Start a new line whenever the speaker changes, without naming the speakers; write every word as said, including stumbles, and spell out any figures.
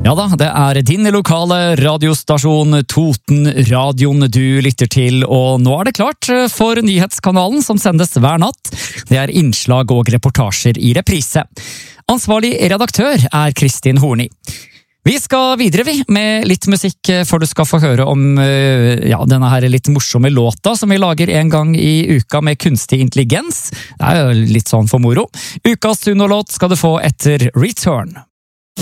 Ja da, det er din lokale radiostasjon Toten-radioen du lytter til, og nå er det klart for nyhetskanalen som sendes hver natt. Det er innslag og reportasjer i reprise. Ansvarlig redaktør er Kristin Horni. Vi skal videre vi med litt musikk, for du skal få høre om ja, denne her litt morsomme låta som vi lager en gang i uka med kunstig intelligens. Det er jo litt sånn for moro. Ukas Suno-låt skal du få etter Return.